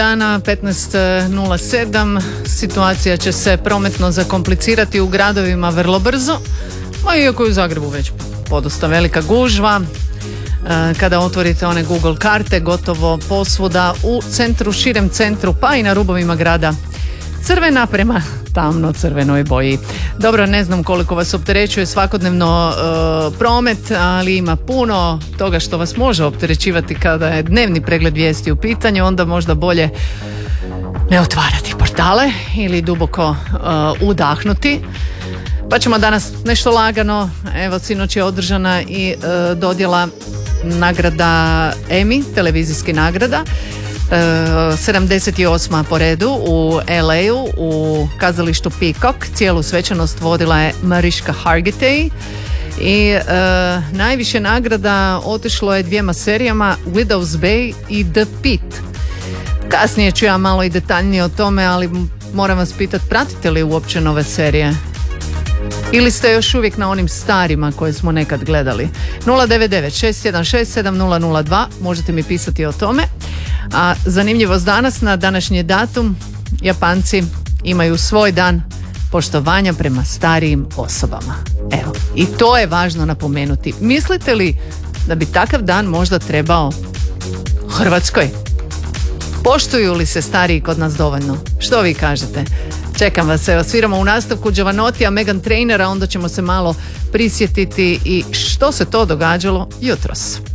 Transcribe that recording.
dana 15:07. Situacija će se prometno zakomplicirati u gradovima vrlo brzo, ma iako je u Zagrebu već podosta velika gužva. Kada otvorite one Google karte, gotovo posvuda u centru, širem centru, pa i na rubovima grada, crvena prema tamno crvenoj boji. Dobro, ne znam koliko vas opterećuje svakodnevno promet, ali ima puno toga što vas može opterećivati kada je dnevni pregled vijesti u pitanju, onda možda bolje ne otvarati portale ili duboko udahnuti. Pa ćemo danas nešto lagano. Evo, sinoć je održana i dodjela nagrada Emmy, televizijskih nagrada, 78. po redu u LA-u u kazalištu Peacock. Cijelu svečanost vodila je Mariška Hargitay i najviše nagrada otišlo je dvijema serijama, Widow's Bay i The Pitt. Kasnije ću ja malo i detaljnije o tome, ali moram vas pitati, pratite li uopće nove serije? Ili ste još uvijek na onim starima koje smo nekad gledali? 099-616-7002, možete mi pisati o tome. A zanimljivost danas, na današnji datum Japanci imaju svoj dan poštovanja prema starijim osobama. Evo, i to je važno napomenuti. Mislite li da bi takav dan možda trebao Hrvatskoj? Poštuju li se stariji kod nas dovoljno? Što vi kažete? Čekam vas, evo, sviramo u nastavku Giovanottija, Meghan Trainera, onda ćemo se malo prisjetiti i što se to događalo jutros.